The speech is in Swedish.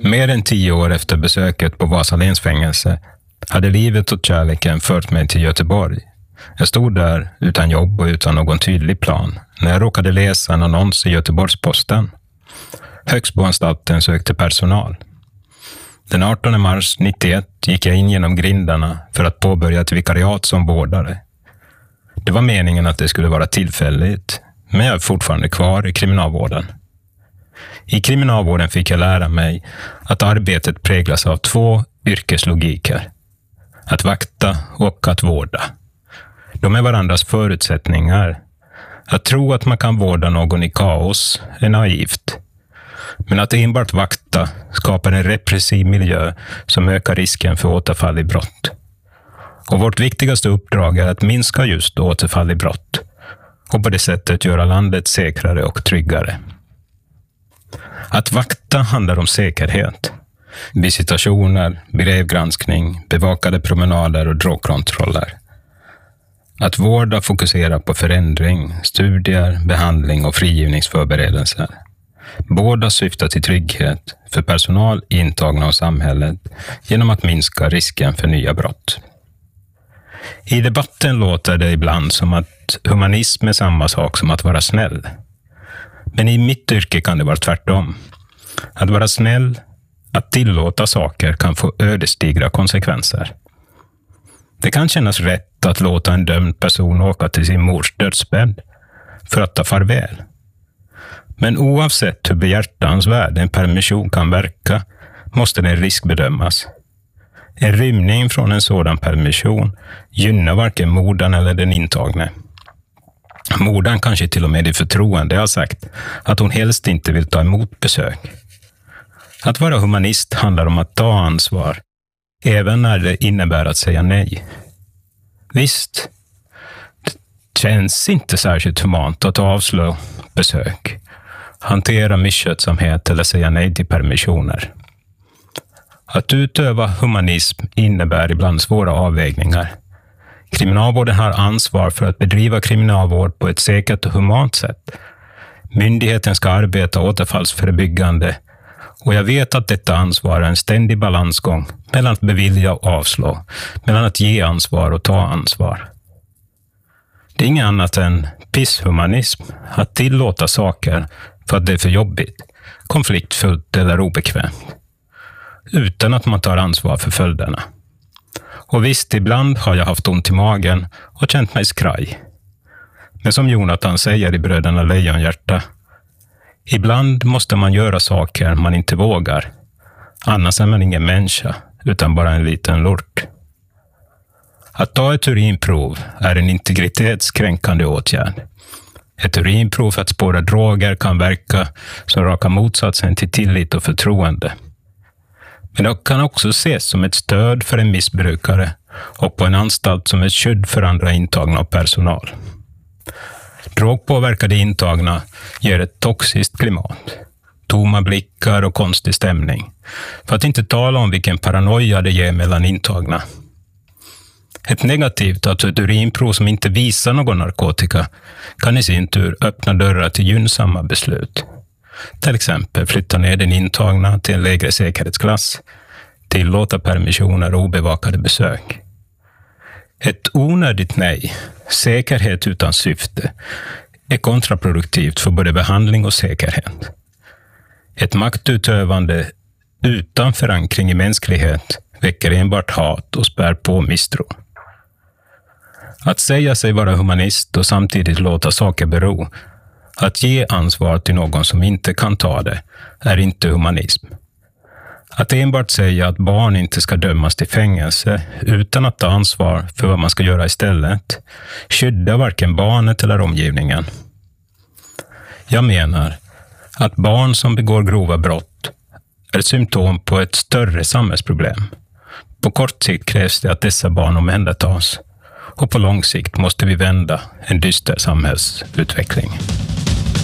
Mer än 10 år efter besöket på Vasaléns fängelse hade livet och kärleken fört mig till Göteborg. Jag stod där utan jobb och utan någon tydlig plan när jag råkade läsa en annons i Göteborgs-Posten. Högsboanstalten sökte personal. Den 18 mars 91 gick jag in genom grindarna för att påbörja ett vikariat som vårdare. Det var meningen att det skulle vara tillfälligt, men jag är fortfarande kvar i kriminalvården. I kriminalvården fick jag lära mig att arbetet präglas av 2 yrkeslogiker. Att vakta och att vårda. De är varandras förutsättningar. Att tro att man kan vårda någon i kaos är naivt. Men att enbart vakta skapar en repressiv miljö som ökar risken för återfall i brott. Och vårt viktigaste uppdrag är att minska just återfall i brott och på det sättet göra landet säkrare och tryggare. Att vakta handlar om säkerhet. Visitationer, brevgranskning, bevakade promenader och drogkontroller. Att vårda fokuserar på förändring, studier, behandling och frigivningsförberedelser. Båda syftar till trygghet för personal, intagna och samhället genom att minska risken för nya brott. I debatten låter det ibland som att humanism är samma sak som att vara snäll. Men i mitt yrke kan det vara tvärtom. Att vara snäll, att tillåta saker kan få ödesdigra konsekvenser. Det kan kännas rätt att låta en dömd person åka till sin mors dödsbädd för att ta farväl. Men oavsett hur behjärtansvärd en permission kan verka måste den riskbedömas. En rymning från en sådan permission gynnar varken mordaren eller den intagne. Mordaren kanske till och med i förtroende har sagt att hon helst inte vill ta emot besök. Att vara humanist handlar om att ta ansvar, även när det innebär att säga nej. Visst, det känns inte särskilt humant att avslå besök, hantera misskötsamhet eller säga nej till permissioner. Att utöva humanism innebär ibland svåra avvägningar. Kriminalvården har ansvar för att bedriva kriminalvård på ett säkert och humant sätt. Myndigheten ska arbeta återfallsförebyggande och jag vet att detta ansvar är en ständig balansgång mellan att bevilja och avslå, mellan att ge ansvar och ta ansvar. Det är inget annat än pisshumanism att tillåta saker för att det är för jobbigt, konfliktfullt eller obekvämt, utan att man tar ansvar för följderna. Och visst, ibland har jag haft ont i magen och känt mig skraj. Men som Jonathan säger i Bröderna Lejonhjärta, ibland måste man göra saker man inte vågar. Annars är man ingen människa, utan bara en liten lort. Att ta ett urinprov är en integritetskränkande åtgärd. Ett urinprov för att spåra droger kan verka som raka motsatsen till tillit och förtroende. Men det kan också ses som ett stöd för en missbrukare och på en anstalt som ett skydd för andra intagna och personal. Drogpåverkade intagna ger ett toxiskt klimat, tomma blickar och konstig stämning, för att inte tala om vilken paranoia det ger mellan intagna. Ett negativt, alltså ett urinprov som inte visar någon narkotika, kan i sin tur öppna dörrar till gynnsamma beslut. Till exempel flytta ner den intagna till en lägre säkerhetsklass, tillåta permissioner och obevakade besök. Ett onödigt nej, säkerhet utan syfte, är kontraproduktivt för både behandling och säkerhet. Ett maktutövande utan förankring i mänsklighet väcker enbart hat och spär på misstro. Att säga sig vara humanist och samtidigt låta saker bero, att ge ansvar till någon som inte kan ta det, är inte humanism. Att enbart säga att barn inte ska dömas till fängelse utan att ta ansvar för vad man ska göra istället skyddar varken barnet eller omgivningen. Jag menar att barn som begår grova brott är ett symptom på ett större samhällsproblem. På kort sikt krävs det att dessa barn omhändertas och på lång sikt måste vi vända en dyster samhällsutveckling.